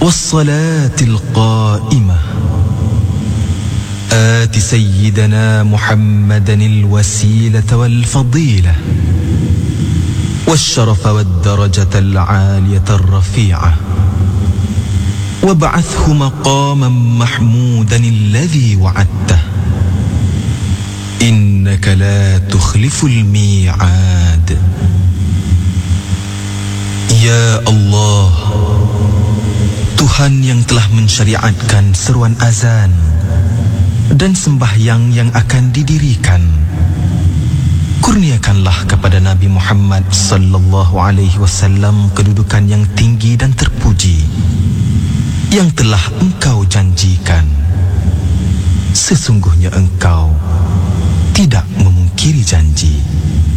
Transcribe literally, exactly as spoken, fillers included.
والصلاة القائمة آت سيدنا محمدا الوسيلة والفضيلة والشرف والدرجة العالية الرفيعة وابعثه مقاما محمودا الذي وعدته إنك لا تخلف الميعاد. Ya Allah, Tuhan yang telah mensyariatkan seruan azan dan sembahyang yang akan didirikan, kurniakanlah kepada Nabi Muhammad sallallahu alaihi wasallam kedudukan yang tinggi dan terpuji yang telah Engkau janjikan. Sesungguhnya Engkau tidak memungkiri janji.